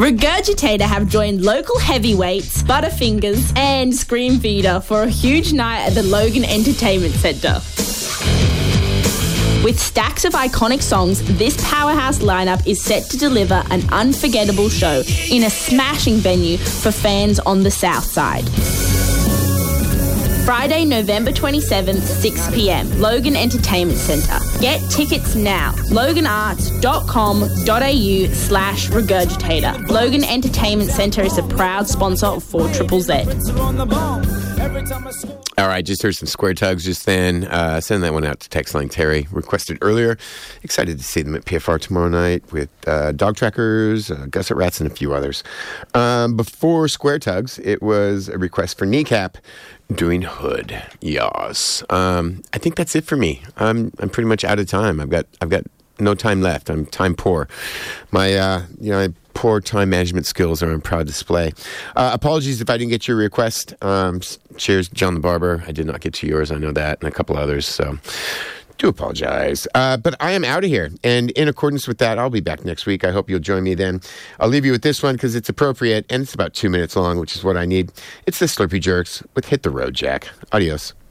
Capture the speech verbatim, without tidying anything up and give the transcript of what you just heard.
Regurgitator have joined local heavyweights, Butterfingers and Scream Feeder for a huge night at the Logan Entertainment Centre. With stacks of iconic songs, this powerhouse lineup is set to deliver an unforgettable show in a smashing venue for fans on the South Side. Friday, November twenty-seventh, six p.m, Logan Entertainment Centre. Get tickets now. loganarts.com.au slash regurgitator. Logan Entertainment Centre is a proud sponsor of four Triple Z. All right, just heard some Square Tugs just then. Uh, send that one out to text line Terry, requested earlier. Excited to see them at P F R tomorrow night with uh, Dog Trackers, uh, Gusset Rats, and a few others. Um, before Square Tugs, it was a request for Kneecap doing Hood. Yes. Um, I think that's it for me. I'm I'm pretty much out of time. I've got I've got no time left. I'm time poor. My uh, you know. I, Poor time management skills are on proud display. Uh, apologies if I didn't get your request. Um, cheers, John the Barber. I did not get to yours. I know that, and a couple others. So, do apologize. Uh, but I am out of here, and in accordance with that, I'll be back next week. I hope you'll join me then. I'll leave you with this one because it's appropriate, and it's about two minutes long, which is what I need. It's the Slurpee Jerks with "Hit the Road, Jack." Adios.